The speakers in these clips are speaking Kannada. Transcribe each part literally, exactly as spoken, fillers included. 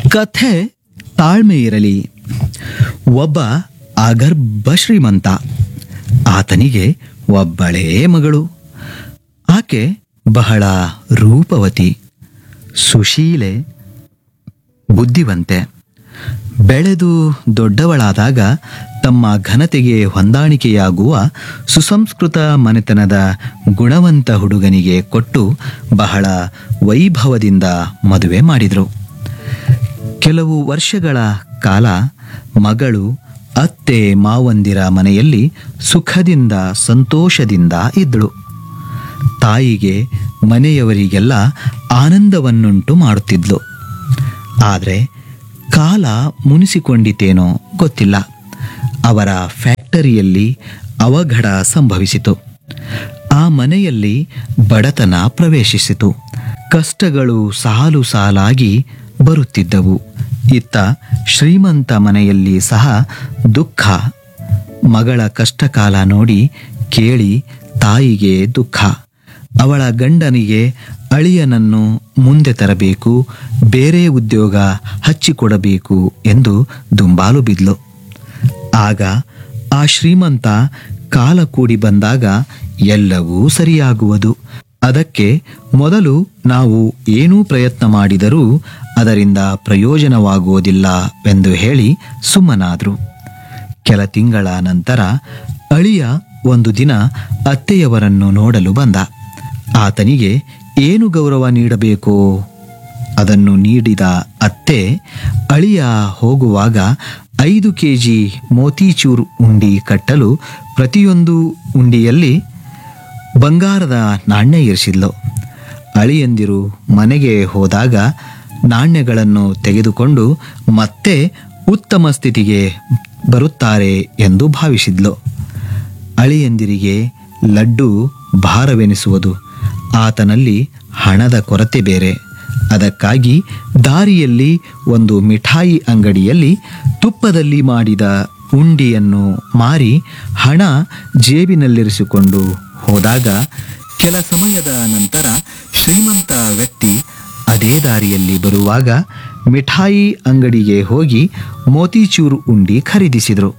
ಕಥೆ ತಾಳ್ಮೆ ಇರಲಿ. ಒಬ್ಬ ಅಗರ್ಭ ಶ್ರೀಮಂತ. ಆತನಿಗೆ ಒಬ್ಬಳೇ ಮಗಳು. ಆಕೆ ಬಹಳ ರೂಪವತಿ, ಸುಶೀಲೆ, ಬುದ್ಧಿವಂತೆ. ಬೆಳೆದು ದೊಡ್ಡವಳಾದಾಗ ತಮ್ಮ ಘನತೆಗೆ ಹೊಂದಾಣಿಕೆಯಾಗುವ ಸುಸಂಸ್ಕೃತ ಮನೆತನದ ಗುಣವಂತ ಹುಡುಗನಿಗೆ ಕೊಟ್ಟು ಬಹಳ ವೈಭವದಿಂದ ಮದುವೆ ಮಾಡಿದರು. ಕೆಲವು ವರ್ಷಗಳ ಕಾಲ ಮಗಳು ಅತ್ತೆ ಮಾವಂದಿರ ಮನೆಯಲ್ಲಿ ಸುಖದಿಂದ ಸಂತೋಷದಿಂದ ಇದ್ದಳು. ತಾಯಿಗೆ ಮನೆಯವರಿಗೆಲ್ಲ ಆನಂದವನ್ನುಂಟು ಮಾಡುತ್ತಿದ್ಲು. ಆದರೆ ಕಾಲ ಮುನಿಸಿಕೊಂಡಿತೇನೋ ಗೊತ್ತಿಲ್ಲ, ಅವರ ಫ್ಯಾಕ್ಟರಿಯಲ್ಲಿ ಅವಘಡ ಸಂಭವಿಸಿತು. ಆ ಮನೆಯಲ್ಲಿ ಬಡತನ ಪ್ರವೇಶಿಸಿತು. ಕಷ್ಟಗಳು ಸಾಲು ಸಾಲಾಗಿ ಬರುತ್ತಿದ್ದವು. ಇತ್ತ ಶ್ರೀಮಂತ ಮನೆಯಲ್ಲಿ ಸಹ ದುಃಖ. ಮಗಳ ಕಷ್ಟಕಾಲ ನೋಡಿ ಕೇಳಿ ತಾಯಿಗೆ ದುಃಖ. ಅವಳ ಗಂಡನಿಗೆ ಅಳಿಯನನ್ನು ಮುಂದೆ ತರಬೇಕು, ಬೇರೆ ಉದ್ಯೋಗ ಹಚ್ಚಿಕೊಡಬೇಕು ಎಂದು ದುಂಬಾಲು ಬಿದ್ಲು. ಆಗ ಆ ಶ್ರೀಮಂತ ಕಾಲ ಕೂಡಿ ಬಂದಾಗ ಎಲ್ಲವೂ ಸರಿಯಾಗುವುದು. ಅದಕ್ಕೆ ಮೊದಲು ನಾವು ಏನೂ ಪ್ರಯತ್ನ ಮಾಡಿದರೂ ಅದರಿಂದ ಪ್ರಯೋಜನವಾಗುವುದಿಲ್ಲವೆಂದು ಹೇಳಿ ಸುಮ್ಮನಾದರು. ಕೆಲ ತಿಂಗಳ ನಂತರ ಅಳಿಯ ಒಂದು ದಿನ ಅತ್ತೆಯವರನ್ನು ನೋಡಲು ಬಂದ. ಆತನಿಗೆ ಏನು ಗೌರವ ನೀಡಬೇಕೋ ಅದನ್ನು ನೀಡಿದ ಅತ್ತೆ ಅಳಿಯ ಹೋಗುವಾಗ ಐದು ಕೆ ಜಿ ಮೋತಿಚೂರ್ ಉಂಡಿ ಕಟ್ಟಲು ಪ್ರತಿಯೊಂದು ಉಂಡಿಯಲ್ಲಿ ಬಂಗಾರದ ನಾಣ್ಯ ಇರಿಸಿದ್ಲು. ಅಳಿಯಂದಿರು ಮನೆಗೆ ಹೋದಾಗ ನಾಣ್ಯಗಳನ್ನು ತೆಗೆದುಕೊಂಡು ಮತ್ತೆ ಉತ್ತಮ ಸ್ಥಿತಿಗೆ ಬರುತ್ತಾರೆ ಎಂದು ಭಾವಿಸಿದ್ಲು. ಅಳಿಯಂದಿರಿಗೆ ಲಡ್ಡು ಭಾರವೆನಿಸುವುದು. ಆತನಲ್ಲಿ ಹಣದ ಕೊರತೆ ಬೇರೆ. ಅದಕ್ಕಾಗಿ ದಾರಿಯಲ್ಲಿ ಒಂದು ಮಿಠಾಯಿ ಅಂಗಡಿಯಲ್ಲಿ ತುಪ್ಪದಲ್ಲಿ ಮಾಡಿದ ಉಂಡಿಯನ್ನು ಮಾರಿ ಹಣ ಜೇಬಿನಲ್ಲಿರಿಸಿಕೊಂಡು ಹೋದಾಗ ಕೆಲ ಸಮಯದ ನಂತರ ಶ್ರೀಮಂತ ವ್ಯಕ್ತಿ ಅದೇ ದಾರಿಯಲ್ಲಿ ಬರುವಾಗ ಮಿಠಾಯಿ ಅಂಗಡಿಗೆ ಹೋಗಿ ಮೋತಿಚೂರ್ ಉಂಡಿ ಖರೀದಿಸಿದರು.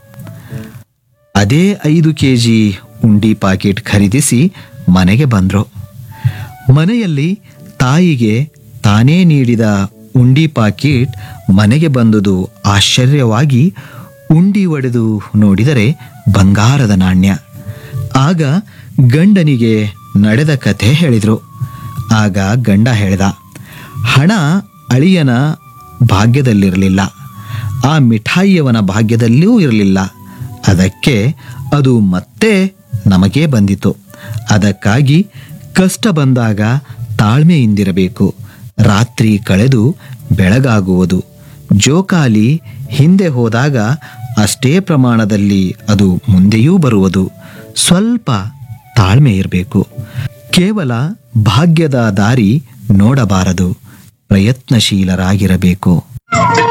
ಅದೇ ಐದು ಕೆ ಜಿ ಉಂಡಿ ಪಾಕೆಟ್ ಖರೀದಿಸಿ ಮನೆಗೆ ಬಂದರು. ಮನೆಯಲ್ಲಿ ತಾಯಿಗೆ ತಾನೇ ನೀಡಿದ ಉಂಡಿ ಪಾಕೆಟ್ ಮನೆಗೆ ಬಂದುದು ಆಶ್ಚರ್ಯವಾಗಿ ಉಂಡಿ ಒಡೆದು ನೋಡಿದರೆ ಬಂಗಾರದ ನಾಣ್ಯ. ಆಗ ಗಂಡನಿಗೆ ನಡೆದ ಕಥೆ ಹೇಳಿದರು. ಆಗ ಗಂಡ ಹೇಳಿದ, ಹಣ ಅಳಿಯನ ಭಾಗ್ಯದಲ್ಲಿರಲಿಲ್ಲ, ಆ ಮಿಠಾಯಿಯವನ ಭಾಗ್ಯದಲ್ಲಿಯೂ ಇರಲಿಲ್ಲ. ಅದಕ್ಕೆ ಅದು ಮತ್ತೆ ನಮಗೇ ಬಂದಿತು. ಅದಕ್ಕಾಗಿ ಕಷ್ಟ ಬಂದಾಗ ತಾಳ್ಮೆಯಿಂದಿರಬೇಕು. ರಾತ್ರಿ ಕಳೆದು ಬೆಳಗಾಗುವುದು. ಜೋಕಾಲಿ ಹಿಂದೆ ಹೋದಾಗ ಅಷ್ಟೇ ಪ್ರಮಾಣದಲ್ಲಿ ಅದು ಮುಂದೆಯೂ ಬರುವುದು. ಸ್ವಲ್ಪ ತಾಳ್ಮೆ ಇರಬೇಕು. ಕೇವಲ ಭಾಗ್ಯದ ದಾರಿ ನೋಡಬಾರದು, ಪ್ರಯತ್ನಶೀಲರಾಗಿರಬೇಕು.